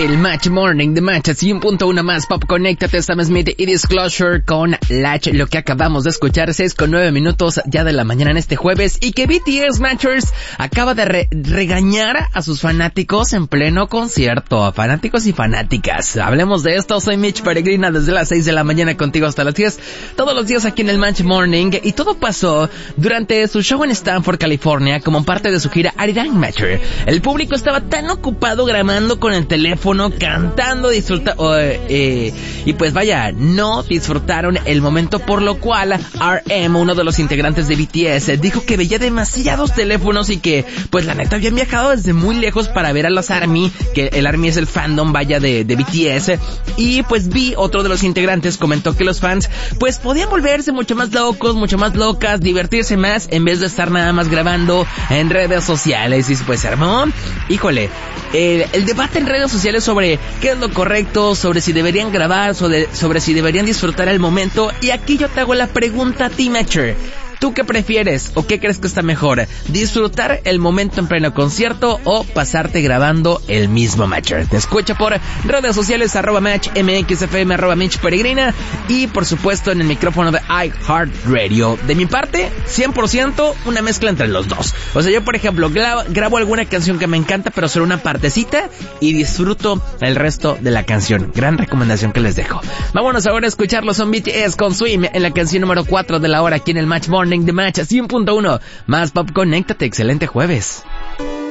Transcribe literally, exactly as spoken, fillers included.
el Match Morning de Match, cien punto uno más Pop. Conéctate, Sam Smith y Disclosure con Latch. Lo que acabamos de escuchar, seis con nueve minutos ya de la mañana en este jueves, y que B T S Matchers acaba de re- regañar a sus fanáticos en pleno concierto. A fanáticos y fanáticas. Hablemos de esto. Soy Mitch Peregrina desde las seis de la mañana contigo hasta las diez. Todos los días aquí en el Match Morning. Y todo pasó durante su show en Stanford, California, como parte de su gira Arirang Matcher. El público estaba tan ocupado grabando con el teléfono, cantando, disfrutando, eh, eh, y pues vaya, no disfrutaron el momento, por lo cual R M, uno de los integrantes de B T S, dijo que veía demasiados teléfonos y que, pues la neta, habían viajado desde muy lejos para ver a los ARMY, que el ARMY es el fandom, vaya, de, de B T S, y pues B, otro de los integrantes, comentó que los fans, pues podían volverse mucho más locos, mucho más locas, divertirse más, en vez de estar nada más grabando en redes sociales. Y pues, hermano, híjole, el, el debate en redes sociales sobre qué es lo correcto, sobre si deberían grabar, sobre, sobre si deberían disfrutar el momento. Y aquí yo te hago la pregunta a ti, Matcher. ¿Tú qué prefieres o qué crees que está mejor? ¿Disfrutar el momento en pleno concierto o pasarte grabando el mismo Matcher? Te escucho por redes sociales, arroba Match, M X F M, arroba Mitch Peregrina, y por supuesto en el micrófono de iHeartRadio. De mi parte, cien por ciento una mezcla entre los dos. O sea, yo por ejemplo grabo, grabo alguna canción que me encanta, pero solo una partecita, y disfruto el resto de la canción. Gran recomendación que les dejo. Vámonos ahora a escucharlo. Son B T S con Swim en la canción número cuatro de la hora aquí en el Match Morning de Match cien punto uno más Pop. Conéctate, excelente jueves.